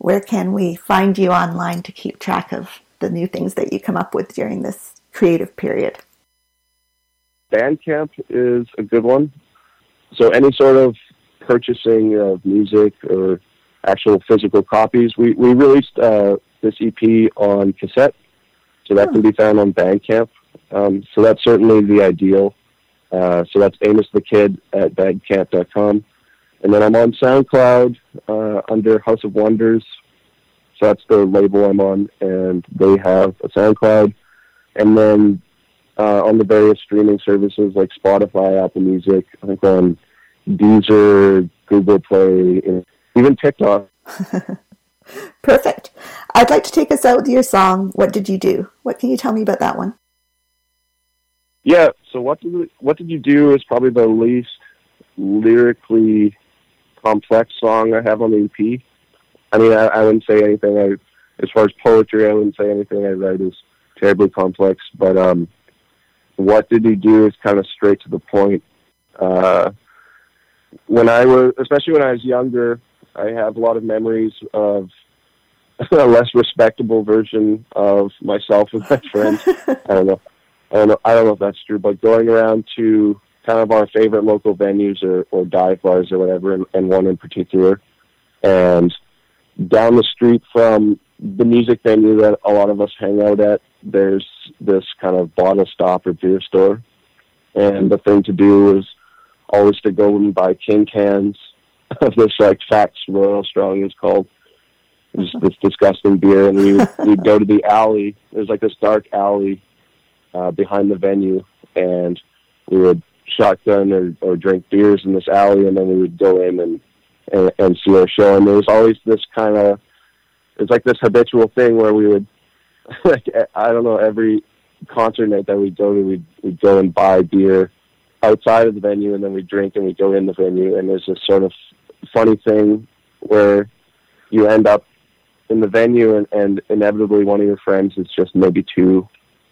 where can we find you online to keep track of the new things that you come up with during this creative period? Bandcamp is a good one. So any sort of purchasing of music or actual physical copies, we released this EP on cassette, so that can be found on Bandcamp. So that's certainly the ideal. So that's Amos the Kid at bandcamp.com. And then I'm on SoundCloud under House of Wonders. So that's the label I'm on, and they have a SoundCloud. And then on the various streaming services like Spotify, Apple Music, I think on Deezer, Google Play, and even TikTok. Perfect. I'd like to take us out with your song, What Did You Do? What can you tell me about that one? Yeah, so What Did You Do is probably the least lyrically complex song I have on the EP. I mean, I wouldn't say anything, as far as poetry, I wouldn't say anything I write is terribly complex, but What Did You Do is kind of straight to the point. Especially when I was younger, I have a lot of memories of a less respectable version of myself and my friends. I don't know if that's true, but going around to kind of our favorite local venues or dive bars or whatever, and one in particular, and down the street from the music venue that a lot of us hang out at, there's this kind of bottle stop or beer store, and the thing to do is always to go and buy king cans of this, like, Facts Royal Strong is called. It's this disgusting beer, and we'd go to the alley. There's like this dark alley behind the venue, and we would shotgun or drink beers in this alley, and then we would go in and see our show. And there was always this kind of, it's like this habitual thing where we would, like, I don't know, every concert night that we'd go to, we'd go and buy beer outside of the venue, and then we'd drink and we'd go in the venue. And there's this sort of funny thing where you end up in the venue and inevitably one of your friends is just maybe too,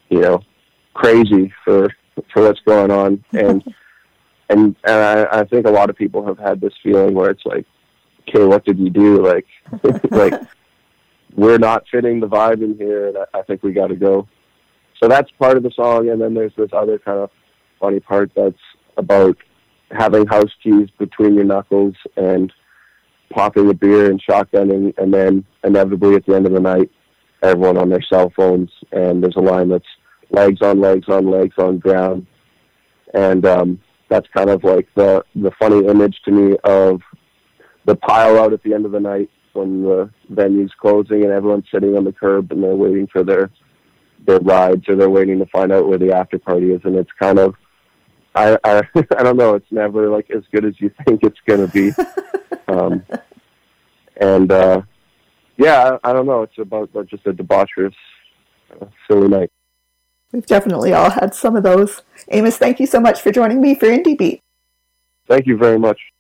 crazy for what's going on. And I think a lot of people have had this feeling where it's like, okay, what did you do? Like, like, we're not fitting the vibe in here, and I think we got to go. So that's part of the song, and then there's this other kind of funny part that's about having house keys between your knuckles and popping a beer and shotgunning, and then inevitably at the end of the night, everyone on their cell phones, and there's a line that's legs on legs on legs on ground. And that's kind of like the funny image to me of the pile out at the end of the night when the venue's closing and everyone's sitting on the curb and they're waiting for their rides, or they're waiting to find out where the after party is. And it's kind of, I don't know, it's never like as good as you think it's going to be. Yeah, I don't know. It's about just a debaucherous, silly night. We've definitely all had some of those. Amos, thank you so much for joining me for Indie Beat. Thank you very much.